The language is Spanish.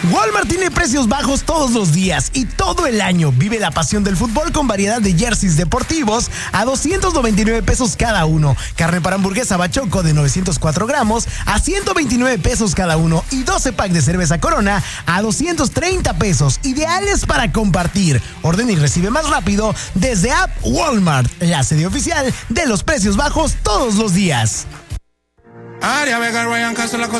Walmart tiene precios bajos todos los días y todo el año. Vive la pasión del fútbol con variedad de jerseys deportivos a 299 pesos cada uno. Carne para hamburguesa Bachoco de 904 gramos a 129 pesos cada uno. Y 12 pack de cerveza Corona a 230 pesos. Ideales para compartir. Ordena y recibe más rápido desde App Walmart, la sede oficial de los precios bajos todos los días. Aria Vega, Ryan Castro, la cosa